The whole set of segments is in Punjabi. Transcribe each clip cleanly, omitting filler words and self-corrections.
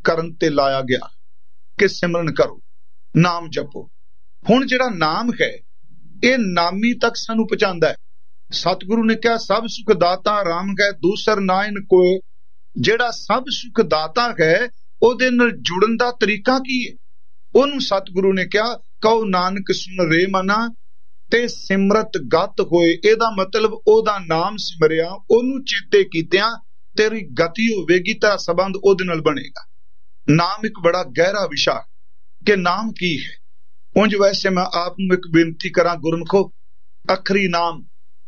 ਕਰਨ ਤੇ ਲਾਇਆ ਗਿਆ ਕਿ ਸਿਮਰਨ ਕਰੋ, ਨਾਮ ਜਪੋ। ਹੁਣ ਜਿਹੜਾ ਨਾਮ ਹੈ ਇਹ ਨਾਮੀ ਤੱਕ ਸਾਨੂੰ ਪਹੁੰਚਾਉਂਦਾ ਹੈ। ਸਤਿਗੁਰੂ ਨੇ ਕਿਹਾ ਸਭ ਸੁਖ ਦਾਤਾ ਰਾਮ ਹੈ, ਦੂਸਰ ਨਾਇਨ ਕੋਇ। ਜਿਹੜਾ ਸਭ ਸੁਖ ਦਾਤਾ ਹੈ ਉਹਦੇ ਨਾਲ ਜੁੜਨ ਦਾ ਤਰੀਕਾ ਕੀ ਹੈ? ਉਹਨੂੰ ਸਤਿਗੁਰੂ ਨੇ ਕਿਹਾ ਕਹੋ ਨਾਨਕ ਸੁਣ ਰੇ ਮਨਾ ਤੇ ਸਿਮਰਤ ਗਤ ਹੋਏ। ਇਹਦਾ ਮਤਲਬ ਉਹਦਾ ਨਾਮ ਸਿਮਰਿਆ, ਉਹਨੂੰ ਚੇਤੇ ਕੀਤਿਆਂ ਤੇਰੀ ਗਤੀ ਹੋਵੇਗੀ, ਤਾਂ ਸੰਬੰਧ ਉਹਦੇ ਨਾਲ ਬਣੇਗਾ। ਨਾਮ ਇੱਕ ਬੜਾ ਗਹਿਰਾ ਵਿਸ਼ਾ ਕਿ ਨਾਮ ਕੀ ਹੈ। ਉਂਝ ਵੈਸੇ ਮੈਂ ਆਪ ਨੂੰ ਇੱਕ ਬੇਨਤੀ ਕਰਾਂ, ਗੁਰਮਖੋ, ਅਖਰੀ ਨਾਮ,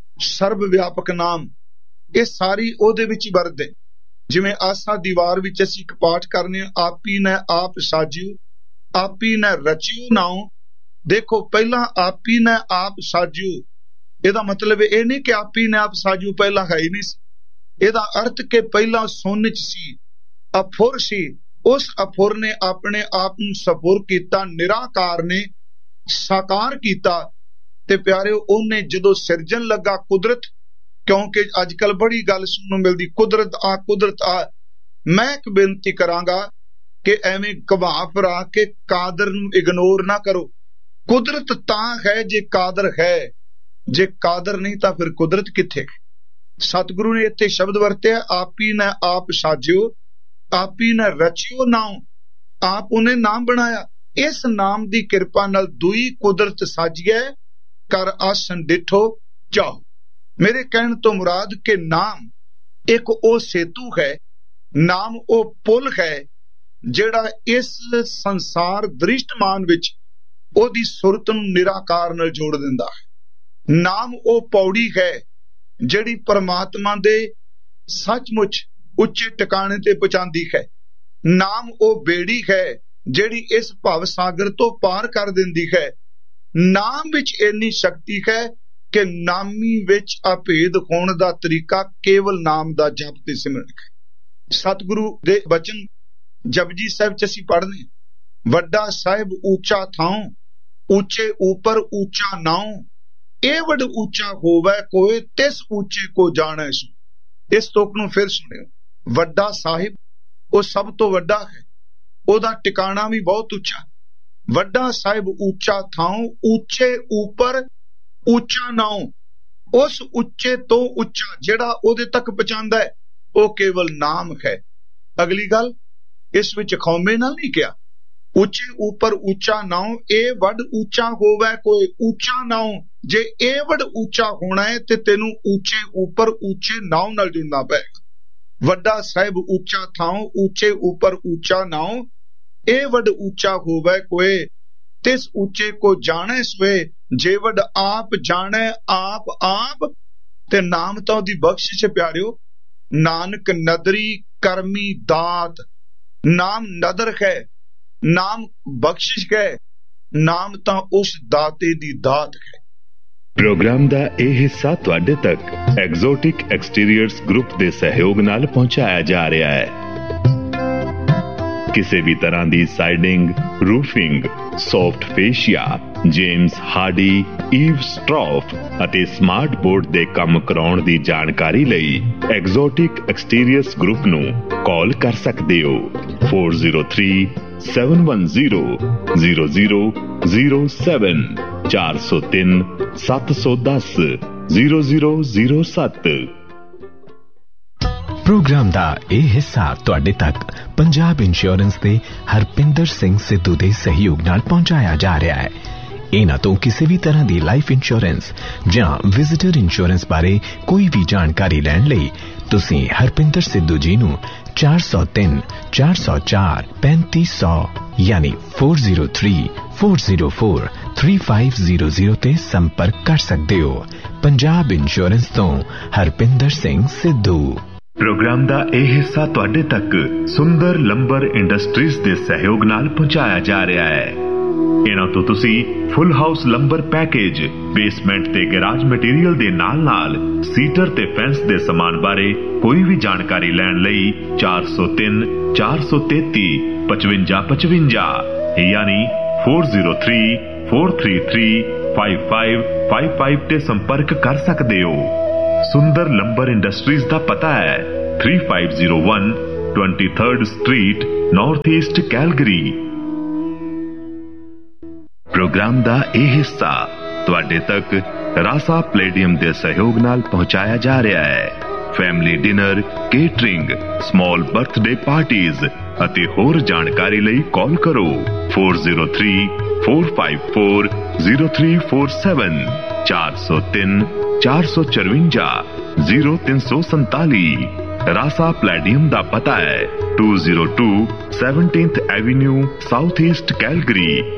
ਸਰਬ ਵਿਆਪਕ ਨਾਮ, ਇਹ ਸਾਰੀ ਉਹਦੇ ਵਿੱਚ ਹੀ ਵਰਦੇ। ਜਿਵੇਂ ਆਸਾ ਦੀ ਵਾਰ ਵਿੱਚ ਅਸੀਂ ਇੱਕ ਪਾਠ ਕਰਨੇ ਆ, ਆਪੀ ਨੇ ਆਪ ਸਾਜਿਓ, ਆਪੀ ਨੇ ਰਚਿਓ ਨਾਉ। ਦੇਖੋ ਪਹਿਲਾਂ ਆਪੀ ਨੇ ਆਪ ਸਾਜਿਓ, ਇਹਦਾ ਮਤਲਬ ਇਹ ਨਹੀਂ ਕਿ ਆਪੀ ਨੇ ਆਪ ਸਾਜਿਓ ਪਹਿਲਾਂ ਹੈ ਹੀ ਨਹੀਂ ਸੀ। ਇਹਦਾ ਅਰਥ ਕਿ ਪਹਿਲਾਂ ਸੁੰਨ ਚ ਸੀ, ਅਫੁਰ ਸੀ, ਉਸ ਅਫੁਰ ਨੇ ਆਪਣੇ ਆਪ ਨੂੰ ਸਪੁਰ ਕੀਤਾ, ਨਿਰਾਕਾਰ ਨੇ ਸਾਕਾਰ ਕੀਤਾ। ਤੇ ਪਿਆਰਿਓ, ਉਹਨੇ ਜਦੋਂ ਸਿਰਜਣ ਲੱਗਾ ਕੁਦਰਤ, ਕਿਉਂਕਿ ਅੱਜ ਕੱਲ ਬੜੀ ਗੱਲ ਸੁਣਨ ਨੂੰ ਮਿਲਦੀ ਕੁਦਰਤ ਆ ਕੁਦਰਤ ਆ, ਮੈਂ ਇੱਕ ਬੇਨਤੀ ਕਰਾਂਗਾ ਕਿ ਐਵੇਂ ਘਵਾ ਫਰਾ ਕੇ ਕਾਦਰ ਨੂੰ ਇਗਨੋਰ ਨਾ ਕਰੋ। ਕੁਦਰਤ ਤਾਂ ਹੈ ਜੇ ਕਾਦਰ ਹੈ, ਜੇ ਕਾਦਰ ਨਹੀਂ ਤਾਂ ਫਿਰ ਕੁਦਰਤ ਕਿੱਥੇ? ਸਤਿਗੁਰੂ ਨੇ ਇੱਥੇ ਸ਼ਬਦ ਵਰਤਿਆ ਆਪੀ ਨੇ ਆਪ ਸਾਜਿਓ, ਆਪੀ ਨੇ ਰਚਿਓ ਨਾਉ। ਆਪ ਉਹਨੇ ਨਾਮ ਬਣਾਇਆ, ਇਸ ਨਾਮ ਦੀ ਕਿਰਪਾ ਨਾਲ ਦੂਈ ਕੁਦਰਤ ਸਾਜੀਏ, ਕਰ ਆਸਨ ਡਿਠੋ ਚਾਓ। ਮੇਰੇ ਕਹਿਣ ਤੋਂ ਮੁਰਾਦ ਕਿ ਨਾਮ ਇੱਕ ਉਹ ਸੇਤੂ ਹੈ, ਨਾਮ ਉਹ ਪੁਲ ਹੈ ਜਿਹੜਾ ਇਸ ਸੰਸਾਰ ਦ੍ਰਿਸ਼ਟਮਾਨ ਵਿੱਚ ਉਹਦੀ ਸੁਰਤ ਨੂੰ ਨਿਰਾਕਾਰ ਨਾਲ ਜੋੜ ਦਿੰਦਾ ਹੈ। ਨਾਮ ਉਹ ਪੌੜੀ ਹੈ ਜਿਹੜੀ ਪਰਮਾਤਮਾ ਦੇ ਸੱਚਮੁੱਚ ਉੱਚੇ ਟਿਕਾਣੇ ਤੇ ਪਹੁੰਚਾਉਂਦੀ ਹੈ। ਨਾਮ ਉਹ ਬੇੜੀ ਹੈ ਜਿਹੜੀ ਇਸ ਭਵ ਸਾਗਰ ਤੋਂ ਪਾਰ ਕਰ ਦਿੰਦੀ ਹੈ। ਨਾਮ ਵਿੱਚ ਇੰਨੀ ਸ਼ਕਤੀ ਹੈ ਕਿ ਨਾਮੀ ਵਿੱਚ ਅਭੇਦ ਹੋਣ ਦਾ ਤਰੀਕਾ ਕੇਵਲ ਨਾਮ ਦਾ ਜਪ ਤੇ ਸਿਮਰਨ ਹੈ। ਸਤਿਗੁਰੂ ਦੇ ਬਚਨ ਜਪਜੀ ਸਾਹਿਬ ਚ ਅਸੀਂ ਪੜ੍ਹਦੇ, ਵੱਡਾ ਸਾਹਿਬ ਉੱਚਾ ਥਾਉ, ਉੱਚੇ ਉੱਪਰ ਉੱਚਾ ਨਾਉ। ਇਹ ਵੱਡ ਉੱਚਾ ਹੋਵੇ ਕੋਏ, ਤਿਸ ਉੱਚੇ ਕੋ ਜਾਣੈ ਸੋ। ਇਸ ਤੁਕ ਨੂੰ ਫਿਰ ਸੁਣਿਓ, ਵੱਡਾ ਸਾਹਿਬ ਉਹ ਸਭ ਤੋਂ ਵੱਡਾ ਹੈ, ਉਹਦਾ ਟਿਕਾਣਾ ਵੀ ਬਹੁਤ ਉੱਚਾ। ਵੱਡਾ ਸਾਹਿਬ ਉੱਚਾ ਥਾਉ, ਉੱਚੇ ਉੱਪਰ ਉੱਚਾ ਨਾਉ। ਉਸ ਉੱਚੇ ਤੋਂ ਉੱਚਾ ਜਿਹੜਾ ਉਹਦੇ ਤੱਕ ਪਹੁੰਚਾਉਂਦਾ ਹੈ ਉਹ ਕੇਵਲ ਨਾਮ ਹੈ। ਅਗਲੀ ਗੱਲ, ਇਸ ਵਿੱਚ ਖੌਮੇ ਨਾਲ ਨਹੀਂ ਕਿਹਾ, ਉੱਚੇ ਉੱਪਰ ਉੱਚਾ ਨਾਉ, ਇਹ ਵੱਡ ਉੱਚਾ ਹੋਵੇ ਕੋਈ ਉੱਚਾ ਨਾਉ। ਜੇ ਇਹ ਵੱਡ ਉੱਚਾ ਹੋਣਾ ਹੈ ਤੇ ਤੈਨੂੰ ਉੱਚੇ ਉੱਪਰ ਉੱਚੇ ਨਾਉ ਨਾਲ ਜੁੜਨਾ ਪਏਗਾ। ਵੱਡਾ ਸਾਹਿਬ ਉੱਚਾ ਥਾਉ, ਉੱਚੇ ਉੱਪਰ ਉੱਚਾ ਨਾਉ, ਇਹ ਵੱਡ ਉੱਚਾ ਹੋਵੇ ਕੋਏ, ਤਿਸ ਉੱਚੇ ਕੋ ਜਾਣੈ ਸਵੇ। ਜੇ ਵੱਡ ਆਪ ਜਾਣੈ ਆਪ ਆਪ, ਤੇ ਨਾਮ ਤਾਂ ਉਹਦੀ ਬਖਸ਼ਿਸ਼ ਪਿਆਰਿਓ। ਨਾਨਕ ਨਦਰੀ ਕਰਮੀ ਦਾਤ, ਨਾਮ ਨਦਰ ਹੈ, ਨਾਮ ਬਖਸ਼ਿਸ਼ ਹੈ, ਨਾਮ ਤਾਂ ਉਸ ਦਾਤੇ ਦੀ ਦਾਤ ਹੈ। ਪ੍ਰੋਗਰਾਮ ਦਾ ਇਹ ਹਿੱਸਾ ਤੁਹਾਡੇ ਤੱਕ ਐਗਜ਼ੋਟਿਕ ਐਕਸਟੀਰੀਅਰਸ ਗਰੁੱਪ ਦੇ ਸਹਿਯੋਗ ਨਾਲ ਪਹੁੰਚਾਇਆ ਜਾ ਰਿਹਾ ਹੈ। ਕਿਸੇ ਵੀ ਤਰ੍ਹਾਂ ਦੀ siding, roofing, soft ਫੇਸ਼ੀਆ, James Hardy, Eve ਸਟ੍ਰੌਫ ਅਤੇ ਸਮਾਰਟ ਬੋਰਡ ਦੇ ਕੰਮ ਕਰਾਉਣ ਦੀ ਜਾਣਕਾਰੀ ਲਈ ਐਗਜ਼ੋਟਿਕ ਐਕਸਟੀਰੀਅਰਸ ਗਰੁੱਪ ਨੂੰ ਕਾਲ ਕਰ ਸਕਦੇ ਹੋ 403-710-0007 403-710-0007। ਪ੍ਰੋਗਰਾਮ ਦਾ ਇਹ ਹਿੱਸਾ ਤੁਹਾਡੇ ਤੱਕ ਪੰਜਾਬ ਇੰਸ਼ੋਰੈਂਸ ਦੇ ਹਰਪਿੰਦਰ ਸਿੰਘ ਸਿੱਧੂ ਦੇ ਸਹਿਯੋਗ ਨਾਲ ਪਹੁੰਚਾਇਆ ਜਾ ਰਿਹਾ ਹੈ। ਇਹਨਾਂ ਤੋਂ ਕਿਸੇ ਵੀ ਤਰ੍ਹਾਂ ਦੀ ਲਾਈਫ ਇੰਸ਼ੋਰੈਂਸ ਜਾਂ ਵਿਜ਼ਿਟਰ ਇੰਸ਼ੋਰੈਂਸ ਬਾਰੇ ਕੋਈ ਵੀ ਜਾਣਕਾਰੀ ਲੈਣ ਲਈ ਤੁਸੀਂ ਹਰਪਿੰਦਰ ਸਿੱਧੂ ਜੀ ਨੂੰ 403-404-3500 ਯਾਨੀ 403-404-3500 ਤੇ ਸੰਪਰਕ ਕਰ ਸਕਦੇ ਹੋ। ਪੰਜਾਬ ਇੰਸ਼ੋਰੈਂਸ ਤੋਂ ਹਰਪਿੰਦਰ ਸਿੰਘ ਸਿੱਧੂ। ਪ੍ਰੋਗਰਾਮ ਦਾ ਇਹ ਹਿੱਸਾ ਤੁਹਾਡੇ ਤੱਕ ਸੁੰਦਰ ਲੰਬਰ ਇੰਡਸਟਰੀਜ਼ ਦੇ ਸਹਿਯੋਗ ਨਾਲ ਪਹੁੰਚਾਇਆ ਜਾ ਰਿਹਾ ਹੈ। ਇਹਨਾਂ ਤੋਂ ਤੁਸੀਂ ਫੁੱਲ ਹਾਊਸ ਲੰਬਰ ਪੈਕੇਜ, ਬੇਸਮੈਂਟ ਤੇ ਗੈਰਾਜ ਮਟੀਰੀਅਲ ਦੇ ਨਾਲ ਸੀਟਰ ਤੇ ਫੈਂਸ ਦੇ ਸਮਾਨ ਬਾਰੇ ਕੋਈ ਵੀ ਜਾਣਕਾਰੀ ਲੈਣ ਲਈ 403-433-5555 ਯਾਨੀ 403-433-5555 ਤੇ ਸੰਪਰਕ ਕਰ ਸਕਦੇ ਹੋ। ਸੁੰਦਰ ਲੰਬਰ ਇੰਡਸਟਰੀਜ਼ ਦਾ ਪਤਾ ਹੈ 3501 23rd street, north East Calgary. Programme ਦਾ ਇਹ ਹਿੱਸਾ ਤੁਹਾਡੇ ਤੱਕ ਰਾਸਾ ਪਲੇਡੀਅਮ ਦੇ ਸਹਿਯੋਗ ਨਾਲ ਪਹੁੰਚਾਇਆ ਜਾ ਰਿਹਾ ਹੈ। Family dinner, catering, small birthday parties ਅਤੇ ਹੋਰ ਜਾਣਕਾਰੀ ਲਈ ਕਾਲ ਕਰੋ 4034540347 403-454-0347। ਰਾਸਾ ਪਲੇਡੀਅਮ ਦਾ ਪਤਾ ਹੈ 202 17th avenue, south East Calgary.